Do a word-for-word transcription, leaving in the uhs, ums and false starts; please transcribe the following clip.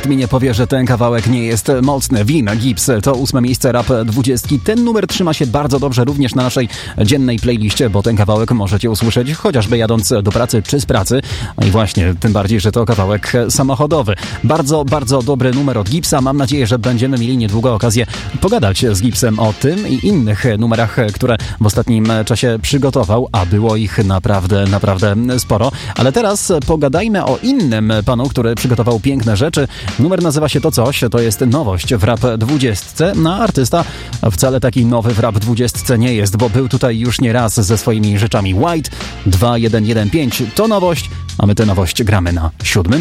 Nikt mi nie powie, że ten kawałek nie jest mocny. Win, Gibbs, to ósme miejsce Rap dwudziestki. Ten numer trzyma się bardzo dobrze również na naszej dziennej playliście, bo ten kawałek możecie usłyszeć chociażby jadąc do pracy czy z pracy. No i właśnie, tym bardziej, że to kawałek samochodowy. Bardzo, bardzo dobry numer od Gibbsa. Mam nadzieję, że będziemy mieli niedługo okazję pogadać z Gibbsem o tym i innych numerach, które w ostatnim czasie przygotował, a było ich naprawdę, naprawdę sporo. Ale teraz pogadajmy o innym panu, który przygotował piękne rzeczy. Numer nazywa się To Coś, to jest nowość w Rap dwudziestce, no a artysta wcale taki nowy w Rap dwudziestce nie jest, bo był tutaj już nie raz ze swoimi rzeczami. White dwa jeden jeden pięć to nowość, a my tę nowość gramy na siódmym